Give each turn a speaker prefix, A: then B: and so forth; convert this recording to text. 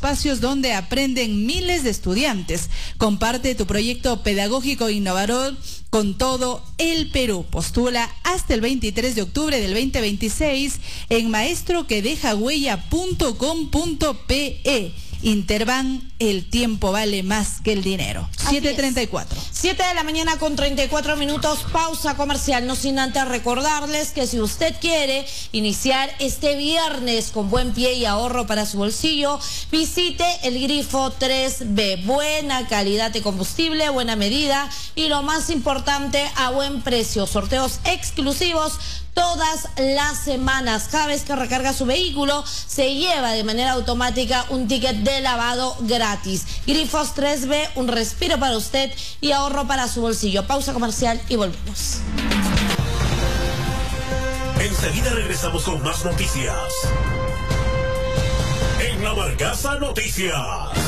A: espacios donde aprenden miles de estudiantes. Comparte tu proyecto pedagógico innovador con todo el Perú. Postula hasta el 23 de octubre del 2026 en maestroquedejahuella.com.pe. Interban, el tiempo vale más que el dinero. 7:34.
B: 7 de la mañana con 34 minutos, pausa comercial. No sin antes recordarles que si usted quiere iniciar este viernes con buen pie y ahorro para su bolsillo, visite el Grifo 3B. Buena calidad de combustible, buena medida y lo más importante, a buen precio. Sorteos exclusivos todas las semanas. Cada vez que recarga su vehículo, se lleva de manera automática un ticket de lavado gratis. Grifos 3B, un respiro para usted y ahorro para su bolsillo. Pausa comercial y volvemos.
C: Enseguida regresamos con más noticias. En La Barcaza Noticias.